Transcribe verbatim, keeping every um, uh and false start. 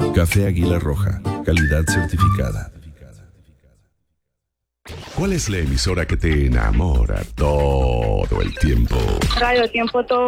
Café Águila Roja, calidad certificada. ¿Cuál es la emisora que te enamora todo el tiempo? Radio Tiempo todo